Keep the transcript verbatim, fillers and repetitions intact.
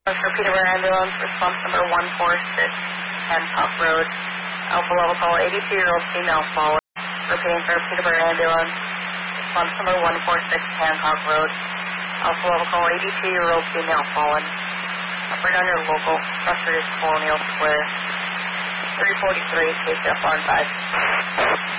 For Peterborough Ambulance, response number one four six, Hancock Road. Alpha level call, eighty-two-year-old female fallen. Repeating for Peterborough Ambulance, response number one four six, Hancock Road. Alpha level call, eighty-two-year-old female fallen. Upper down your local, Frustrated Colonial Square. three forty-three, K C F one five.